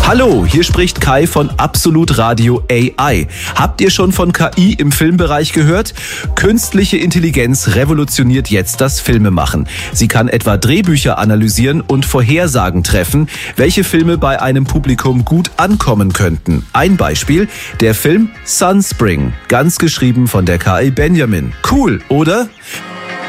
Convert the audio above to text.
Hallo, hier spricht Kai von Absolut Radio AI. Habt ihr schon von KI im Filmbereich gehört? Künstliche Intelligenz revolutioniert jetzt das Filmemachen. Sie kann etwa Drehbücher analysieren und Vorhersagen treffen, welche Filme bei einem Publikum gut ankommen könnten. Ein Beispiel, der Film Sunspring, ganz geschrieben von der KI Benjamin. Cool, oder?